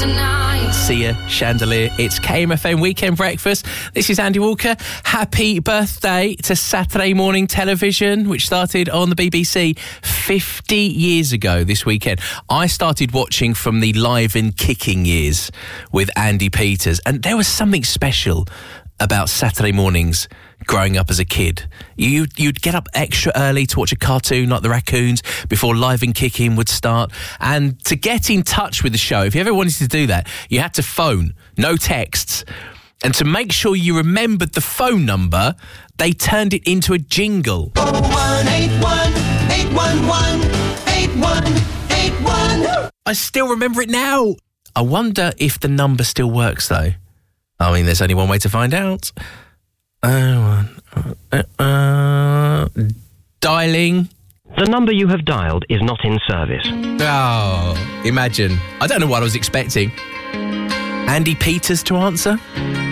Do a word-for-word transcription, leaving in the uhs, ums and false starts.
tonight. Sia, Chandelier. It's K M F M Weekend Breakfast. This is Andy Walker. Happy birthday to Saturday morning television, which started on the B B C fifty years ago this weekend. I started watching from the Live and Kicking years with Andy Peters, and there was something special about Saturday mornings growing up as a kid. You, you'd get up extra early to watch a cartoon like the Raccoons before Live and Kicking would start. And to get in touch with the show, if you ever wanted to do that, you had to phone, no texts. And to make sure you remembered the phone number, they turned it into a jingle. oh one eight one, eight one one, eight one eight one. I still remember it now. I wonder if the number still works, though. I mean, there's only one way to find out. Oh, uh, uh, dialing. The number you have dialed is not in service. Oh, imagine. I don't know what I was expecting. Andy Peters to answer?